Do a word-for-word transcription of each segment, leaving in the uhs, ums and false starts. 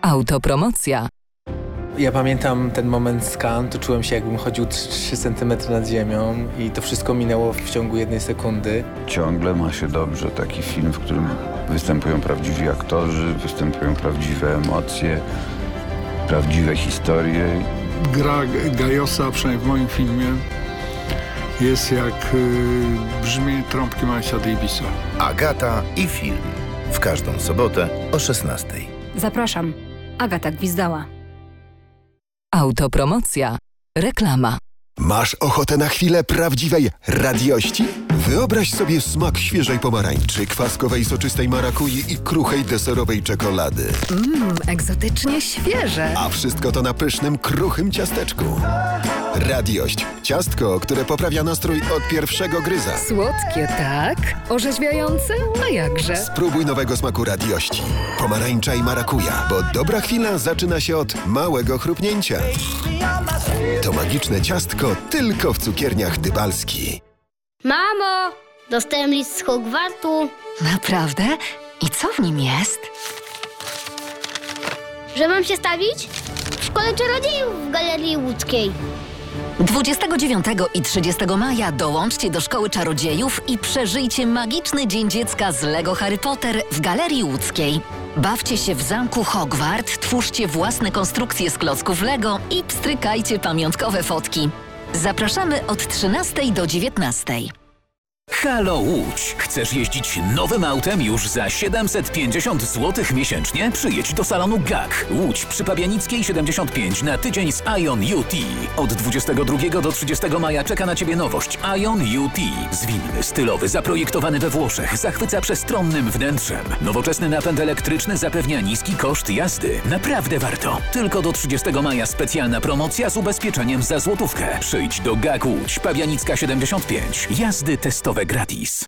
Autopromocja. Ja pamiętam ten moment z Cannes, to czułem się, jakbym chodził trzy centymetry nad ziemią i to wszystko minęło w ciągu jednej sekundy. Ciągle ma się dobrze taki film, w którym występują prawdziwi aktorzy, występują prawdziwe emocje, prawdziwe historie. Gra Gajosa, przynajmniej w moim filmie, jest jak y, brzmienie trąbki Milesa Davisa. Agata i film. W każdą sobotę o szesnastej. Zapraszam. Agata Gwizdała. Autopromocja. Reklama. Masz ochotę na chwilę prawdziwej radiości? Wyobraź sobie smak świeżej pomarańczy, kwaskowej soczystej marakui i kruchej deserowej czekolady. Mmm, egzotycznie świeże. A wszystko to na pysznym, kruchym ciasteczku. Radiość. Ciastko, które poprawia nastrój od pierwszego gryza. Słodkie, tak? Orzeźwiające? A jakże? Spróbuj nowego smaku radiości. Pomarańcza i marakuja, bo dobra chwila zaczyna się od małego chrupnięcia. To magiczne ciastko tylko w cukierniach Dybalski. Mamo, dostałem list z Hogwartu. Naprawdę? I co w nim jest? Że mam się stawić w Szkole Czarodziejów w Galerii Łódzkiej. dwudziestego dziewiątego i trzydziestego maja dołączcie do Szkoły Czarodziejów i przeżyjcie magiczny Dzień Dziecka z Lego Harry Potter w Galerii Łódzkiej. Bawcie się w zamku Hogwart, twórzcie własne konstrukcje z klocków Lego i pstrykajcie pamiątkowe fotki. Zapraszamy od trzynastej do dziewiętnastej. Halo Łódź! Chcesz jeździć nowym autem już za siedemset pięćdziesiąt złotych miesięcznie? Przyjedź do salonu G A K. Łódź przy Pabianickiej siedemdziesiąt pięć na tydzień z Ion U T. Od dwudziestego drugiego do trzydziestego maja czeka na Ciebie nowość Ion U T. Zwinny, stylowy, zaprojektowany we Włoszech, zachwyca przestronnym wnętrzem. Nowoczesny napęd elektryczny zapewnia niski koszt jazdy. Naprawdę warto. Tylko do trzydziestego maja specjalna promocja z ubezpieczeniem za złotówkę. Przyjdź do G A K Łódź, Pabianicka siedemdziesiąt pięć. Jazdy testowe gratis.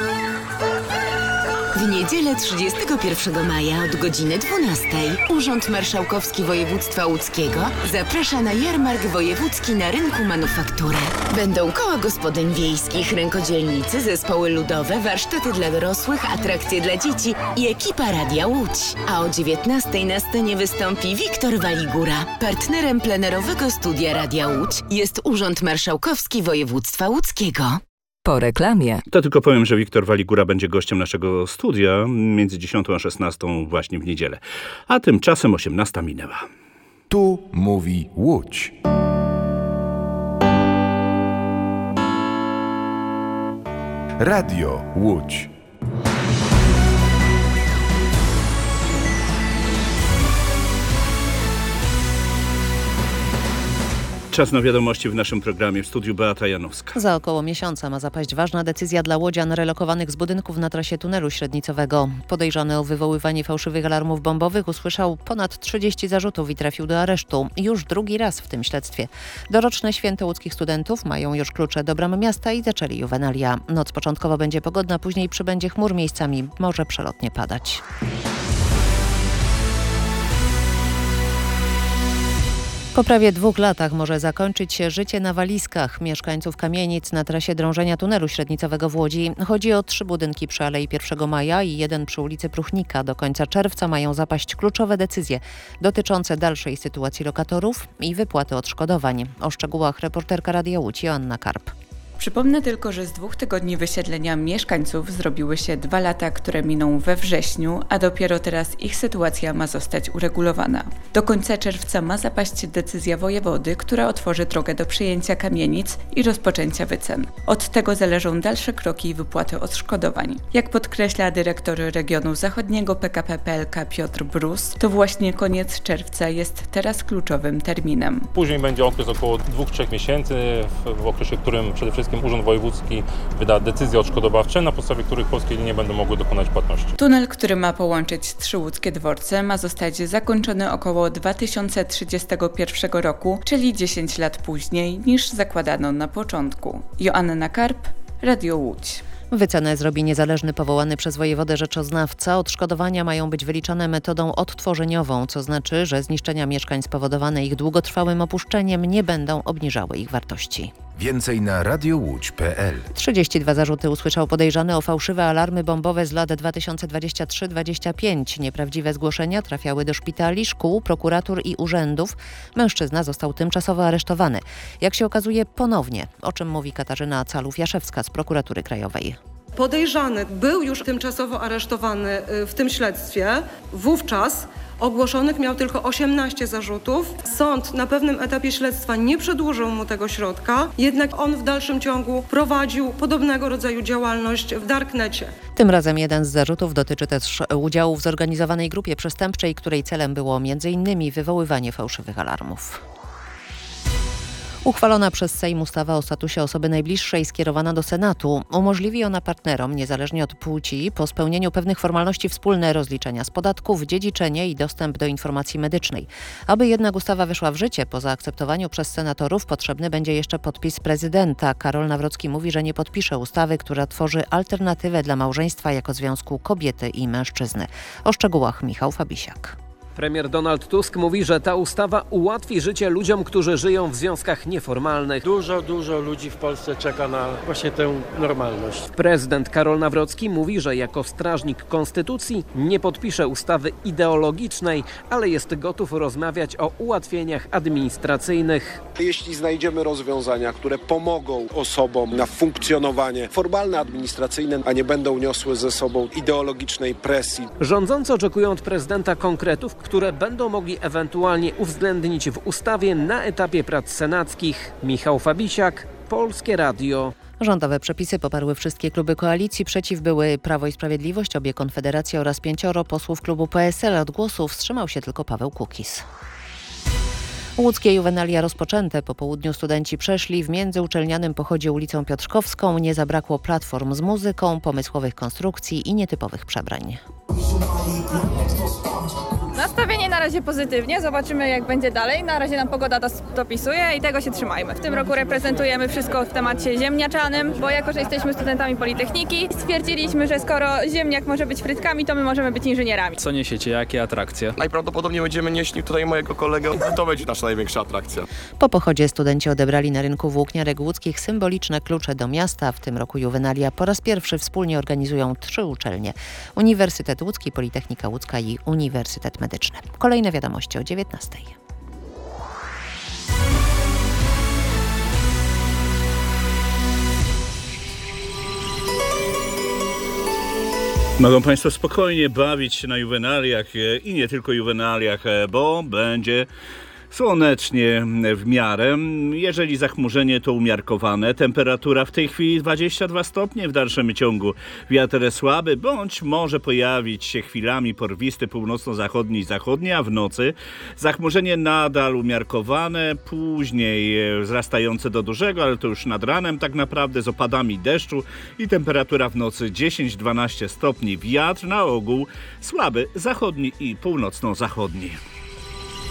W niedzielę trzydziestego pierwszego maja od godziny dwunastej Urząd Marszałkowski Województwa Łódzkiego zaprasza na jarmark wojewódzki na rynku Manufaktury. Będą koła gospodyń wiejskich, rękodzielnicy, zespoły ludowe, warsztaty dla dorosłych, atrakcje dla dzieci i ekipa Radia Łódź. A o dziewiętnastej na scenie wystąpi Wiktor Waligura. Partnerem plenerowego studia Radia Łódź jest Urząd Marszałkowski Województwa Łódzkiego. Po reklamie. To tylko powiem, że Wiktor Waligura będzie gościem naszego studia między dziesiątą a szesnastą właśnie w niedzielę. A tymczasem osiemnasta minęła. Tu mówi Łódź. Radio Łódź. Czas na wiadomości w naszym programie. W studiu Beata Janowska. Za około miesiąca ma zapaść ważna decyzja dla łodzian relokowanych z budynków na trasie tunelu średnicowego. Podejrzany o wywoływanie fałszywych alarmów bombowych usłyszał ponad trzydzieści zarzutów i trafił do aresztu. Już drugi raz w tym śledztwie. Doroczne święto łódzkich studentów mają już klucze do bram miasta i zaczęli juwenalia. Noc początkowo będzie pogodna, później przybędzie chmur, miejscami może przelotnie padać. Po prawie dwóch latach może zakończyć się życie na walizkach mieszkańców Kamienic na trasie drążenia tunelu średnicowego w Łodzi. Chodzi o trzy budynki przy Alei pierwszego maja i jeden przy ulicy Pruchnika. Do końca czerwca mają zapaść kluczowe decyzje dotyczące dalszej sytuacji lokatorów i wypłaty odszkodowań. O szczegółach reporterka Radia Łódź Joanna Karp. Przypomnę tylko, że z dwóch tygodni wysiedlenia mieszkańców zrobiły się dwa lata, które miną we wrześniu, a dopiero teraz ich sytuacja ma zostać uregulowana. Do końca czerwca ma zapaść decyzja wojewody, która otworzy drogę do przyjęcia kamienic i rozpoczęcia wycen. Od tego zależą dalsze kroki i wypłaty odszkodowań. Jak podkreśla dyrektor regionu zachodniego P K P P L K Piotr Brus, to właśnie koniec czerwca jest teraz kluczowym terminem. Później będzie okres około dwóch do trzech miesięcy, w, w okresie, którym przede wszystkim Urząd Wojewódzki wyda decyzje odszkodowawcze, na podstawie których polskie linie będą mogły dokonać płatności. Tunel, który ma połączyć trzy łódzkie dworce, ma zostać zakończony około dwa tysiące trzydziestego pierwszego roku, czyli dziesięć lat później niż zakładano na początku. Joanna Karp, Radio Łódź. Wycenę zrobi niezależny powołany przez wojewodę rzeczoznawca. Odszkodowania mają być wyliczane metodą odtworzeniową, co znaczy, że zniszczenia mieszkań spowodowane ich długotrwałym opuszczeniem nie będą obniżały ich wartości. Więcej na radiołódź kropka pe el. trzydzieści dwa zarzuty usłyszał podejrzany o fałszywe alarmy bombowe z lat dwa tysiące dwudziesty trzeci do dwudziestego piątego. Nieprawdziwe zgłoszenia trafiały do szpitali, szkół, prokuratur i urzędów. Mężczyzna został tymczasowo aresztowany. Jak się okazuje, ponownie, o czym mówi Katarzyna Calów-Jaszewska z Prokuratury Krajowej. Podejrzany był już tymczasowo aresztowany w tym śledztwie. Wówczas ogłoszonych miał tylko osiemnaście zarzutów. Sąd na pewnym etapie śledztwa nie przedłużył mu tego środka, jednak on w dalszym ciągu prowadził podobnego rodzaju działalność w darknecie. Tym razem jeden z zarzutów dotyczy też udziału w zorganizowanej grupie przestępczej, której celem było między innymi wywoływanie fałszywych alarmów. Uchwalona przez Sejm ustawa o statusie osoby najbliższej skierowana do Senatu umożliwi ona partnerom, niezależnie od płci, po spełnieniu pewnych formalności wspólne rozliczenia z podatków, dziedziczenie i dostęp do informacji medycznej. Aby jednak ustawa weszła w życie, po zaakceptowaniu przez senatorów potrzebny będzie jeszcze podpis prezydenta. Karol Nawrocki mówi, że nie podpisze ustawy, która tworzy alternatywę dla małżeństwa jako związku kobiety i mężczyzny. O szczegółach Michał Fabisiak. Premier Donald Tusk mówi, że ta ustawa ułatwi życie ludziom, którzy żyją w związkach nieformalnych. Dużo, dużo ludzi w Polsce czeka na właśnie tę normalność. Prezydent Karol Nawrocki mówi, że jako strażnik konstytucji nie podpisze ustawy ideologicznej, ale jest gotów rozmawiać o ułatwieniach administracyjnych. Jeśli znajdziemy rozwiązania, które pomogą osobom na funkcjonowanie formalne, administracyjne, a nie będą niosły ze sobą ideologicznej presji. Rządzący oczekują od prezydenta konkretów, które będą mogli ewentualnie uwzględnić w ustawie na etapie prac senackich. Michał Fabisiak, Polskie Radio. Rządowe przepisy poparły wszystkie kluby koalicji. Przeciw były Prawo i Sprawiedliwość, obie Konfederacje oraz pięcioro posłów klubu P S L. Od głosu wstrzymał się tylko Paweł Kukiz. Łódzkie juwenalia rozpoczęte. Po południu studenci przeszli w międzyuczelnianym pochodzie ulicą Piotrkowską. Nie zabrakło platform z muzyką, pomysłowych konstrukcji i nietypowych przebrań. Nastawienie na razie pozytywnie, zobaczymy jak będzie dalej. Na razie nam pogoda dopisuje i tego się trzymajmy. W tym roku reprezentujemy wszystko w temacie ziemniaczanym, bo jako, że jesteśmy studentami Politechniki, stwierdziliśmy, że skoro ziemniak może być frytkami, to my możemy być inżynierami. Co niesiecie? Jakie atrakcje? Najprawdopodobniej będziemy nieśli tutaj mojego kolegę. To będzie nasza największa atrakcja. Po pochodzie studenci odebrali na rynku włókniarek łódzkich symboliczne klucze do miasta. W tym roku juwenalia po raz pierwszy wspólnie organizują trzy uczelnie. Uniwersytet Łódzki, Politechnika Łódzka i Uniwersytet Medyczny. Kolejne wiadomości o dziewiętnastej. Mogą Państwo spokojnie bawić się na juwenaliach i nie tylko juwenaliach, bo będzie słonecznie w miarę. Jeżeli zachmurzenie, to umiarkowane. Temperatura w tej chwili dwadzieścia dwa stopnie w dalszym ciągu. Wiatr słaby, bądź może pojawić się chwilami porwisty północno-zachodni i zachodni, a w nocy zachmurzenie nadal umiarkowane, później wzrastające do dużego, ale to już nad ranem tak naprawdę z opadami deszczu i temperatura w nocy dziesięć do dwunastu stopni. Wiatr na ogół słaby, zachodni i północno-zachodni.